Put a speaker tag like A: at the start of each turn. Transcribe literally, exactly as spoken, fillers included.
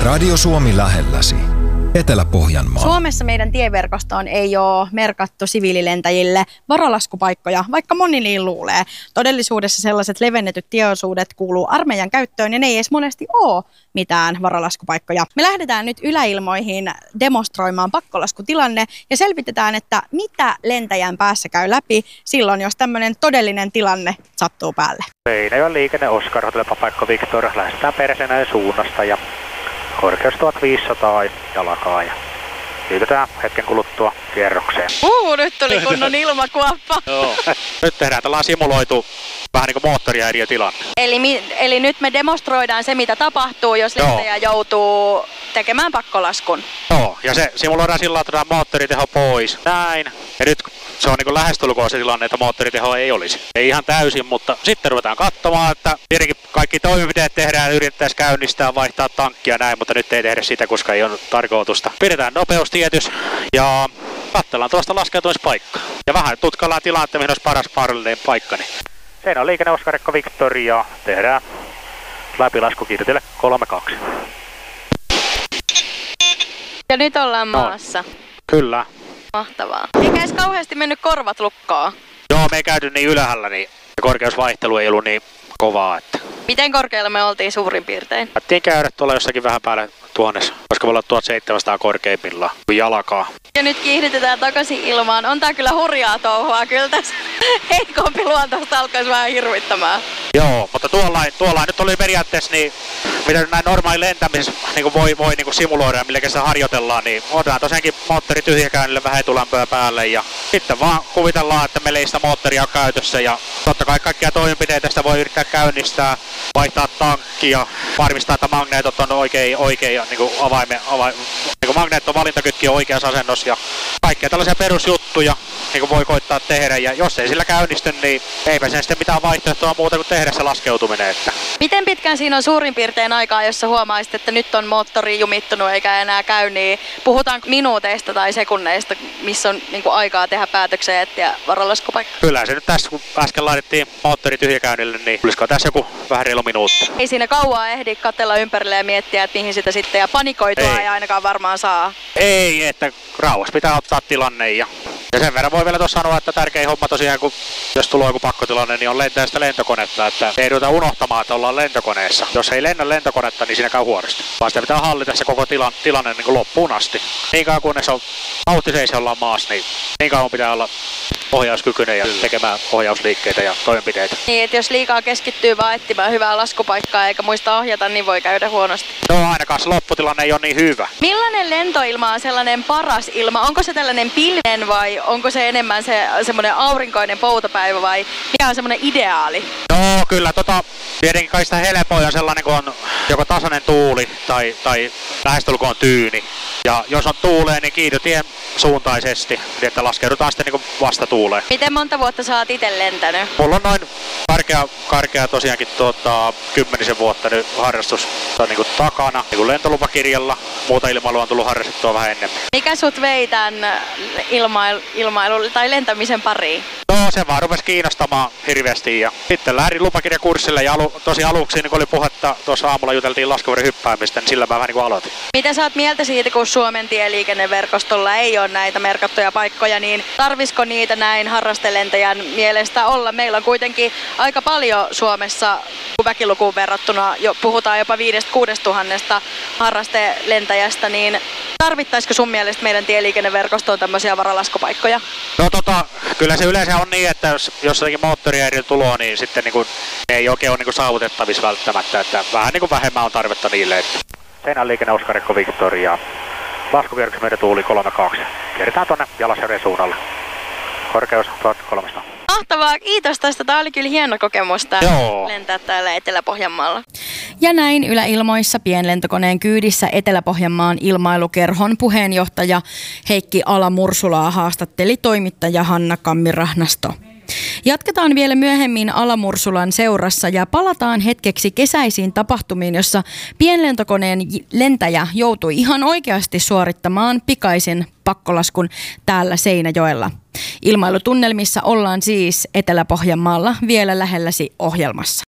A: Radio Suomi lähelläsi. Etelä-Pohjanmaa.
B: Suomessa meidän tieverkostoon ei ole merkattu siviililentäjille varalaskupaikkoja, vaikka moni niin luulee. Todellisuudessa sellaiset levennetyt tieosuudet kuuluu armeijan käyttöön ja ne ei edes monesti ole mitään varalaskupaikkoja. Me lähdetään nyt yläilmoihin demonstroimaan pakkolaskutilanne ja selvitetään, että mitä lentäjän päässä käy läpi silloin, jos tämmöinen todellinen tilanne sattuu päälle.
C: Seinäjoen liikenne Oskar, Hotelli Papaikko Victor, lähdetään Perseenäön suunnasta ja korkeus tuhatviisisataa jalakaa ja liitytään hetken kuluttua kierrokseen.
B: Uu, nyt tuli kunnon ilmakuoppa.
C: Joo. Nyt tehdään tällainen simuloitu vähän niin kuin moottorihäiriötilanne.
B: Eli, eli nyt me demonstroidaan se, mitä tapahtuu, jos lentäjä Joo. joutuu tekemään pakkolaskun.
C: Joo, ja se simuloidaan sillä tavalla, että moottoriteho pois. Näin. Ja nyt se on niin kuin lähestulkoon se tilanne, että moottoriteho ei olisi. Ei ihan täysin, mutta sitten ruvetaan katsomaan, että tietenkin kaikki toimenpiteet tehdään, yritettäisiin käynnistää, vaihtaa tankkia näin, mutta nyt ei tehdä sitä, koska ei ole tarkoitusta. Pidetään nopeustietys ja katsellaan tuosta laskeutumispaikkaa. Ja vähän tutkaillaan tilannetta, mihin olisi paras mahdollinen paikka. Niin. Siinä on liikenne Oskarekko Victor ja tehdään läpilasku Kirtille kolme kaksi.
B: Ja nyt ollaan maassa.
C: No, kyllä.
B: Mahtavaa. Eikä edes kauheasti mennyt korvat lukkoon.
C: Joo, me ei käyty niin ylhäällä, niin korkeusvaihtelu ei ollut niin kovaa. Että...
B: Miten korkealla me oltiin suurin piirtein?
C: Päättiin käydä tuolla jossakin vähän päälle tuhannessa. Koska voi olla tuhatseitsemänsataa korkeimmillaan kuin jalakaa.
B: Ja nyt kiihdytetään takaisin ilmaan. On tää kyllä hurjaa touhua. Kyllä tässä heikompi luontosta alkaisi vähän hirvittämään.
C: Joo, mutta tuollain, tuollain nyt oli periaatteessa, niin mitä näin normaali lentämisessä niin voi, voi niin simuloida ja millä sitä harjoitellaan, niin otetaan tosiaankin moottori tyhjäkäynnille vähän etulämpöä päälle ja sitten vaan kuvitellaan, että meillä ei sitä moottoria ole käytössä ja totta kai kaikkia toimenpiteitä sitä voi yrittää käynnistää, vaihtaa tankkia, varmistaa, että magneetot on oikein, oikein niin kuin avaime, avaime, niin kuin magneeton valintakytki on oikeassa asennossa ja kaikkia tällaisia perusjuttuja niin kuin voi koittaa tehdä ja jos ei sillä käynnisty, niin eipä sen sitten mitään vaihtoehtoa muuta kuin tehdä se laskeutuminen. Että.
B: Miten pitkään siinä on suurin piirtein aikaa, jos sä huomaisit, että nyt on moottori jumittunut eikä enää käy, niin puhutaan minuuteista tai sekunneista, missä on niin kuin aikaa tehdä päätöksiä ja etsiä varalaskupaikka?
C: Kyllä se nyt tässä, kun äsken laitettiin moottori tyhjäkäynnille, niin olisiko tässä joku vähän reilu minuutti.
B: Ei siinä kauaa ehdi katsella ympärille ja miettiä, että mihin sitä sitten ja panikoitua ei, ei ainakaan varmaan saa.
C: Ei, että rauhassa pitää ottaa tilanne ja, ja sen verran voi vielä tuossa sanoa, että tärkein homma tosiaan, kun jos tulee joku pakkotilanne, niin on lentää sitä lentokonetta, että ei ruveta unohtamaan, että ollaan lentokoneessa. Jos ei lennä lentokonetta, niin siinä käy huonosti. Vaan sitä pitää hallita se koko tilan, tilanne niin kuin loppuun asti. Niin kauan kunnes on vauhtiseis ollaan maassa, niin niin kauan pitää olla ohjauskykyinen ja tekemään ohjausliikkeitä ja toimenpiteitä.
B: Niin, että jos liikaa keskittyy vaan etsimään hyvää laskupaikkaa eikä muista ohjata, niin voi käydä huonosti.
C: No ainakaan se lopputilanne ei ole niin hyvä.
B: Millainen lentoilma on sellainen paras ilma? Onko se tällainen pilvinen vai onko se enemmän se semmoinen aurinkoinen poutapäivä vai mikä on semmoinen ideaali?
C: No kyllä, tota, tietenkin kaikista helpoin on sellainen, kun on joko tasainen tuuli tai, tai lähestulkoon tyyni. Ja jos on tuulee, niin kiihdytien suuntaisesti, niin että laskeudutaan sitten niin vasta tuuleen.
B: Miten monta vuotta sä oot itse lentänyt?
C: Mulla on noin karkea, karkea tosiaankin tuota, kymmenisen vuotta nyt harrastus niin kuin takana niin kuin lentolupakirjalla. Muuta ilmailua on tullut harrastettua vähän enemmän.
B: Mikä sut vei tämän ilmailu, ilmailu tai lentämisen pariin?
C: No se vaan rupesi kiinnostamaan hirveästi ja sitten lähdin lupakirjakurssille ja alu, tosi aluksi niin kun oli puhetta, tuossa aamulla juteltiin laskuvarjon hyppäämistä, niin sillä mä vähän niin kuin aloitin.
B: Mitä sä oot mieltä siitä, kun Suomen tieliikenneverkostolla ei ole näitä merkattuja paikkoja, niin tarvisiko niitä näin harrastelentäjän mielestä olla? Meillä on kuitenkin aika paljon Suomessa, kun väkilukuun verrattuna jo, puhutaan jopa viidestä kuudesta tuhannesta harrastelentäjästä, niin tarvittaisiko sun mielestä meidän tieliikenneverkostoon tämmöisiä varalaskupaikkoja?
C: No tota, kyllä se yleensä on niin, että jos jossakin moottorihäiriö tulee, niin sitten niin kuin, ei oikein ole niin kuin saavutettavissa välttämättä, että vähän niin kuin vähemmän on tarvetta niille. Että. Seinän liikenne Oskarekko Victor ja laskukierroksi meidän tuuli kolme kaksi. Kierretään tuonne Jalasjärven suunnalle. Korkeus tuhatkolmesataa.
B: Mahtavaa, kiitos tästä. Tämä oli kyllä hieno kokemus
C: Joo.
B: lentää täällä Etelä-Pohjanmaalla.
D: Ja näin yläilmoissa pienlentokoneen kyydissä Etelä-Pohjanmaan ilmailukerhon puheenjohtaja Heikki Ala-Mursulaa haastatteli toimittaja Hanna Kammirahnasto. Jatketaan vielä myöhemmin Ala-Mursulan seurassa ja palataan hetkeksi kesäisiin tapahtumiin, jossa pienlentokoneen lentäjä joutui ihan oikeasti suorittamaan pikaisen pakkolaskun täällä Seinäjoella. Ilmailutunnelmissa ollaan siis Etelä-Pohjanmaalla vielä lähelläsi ohjelmassa.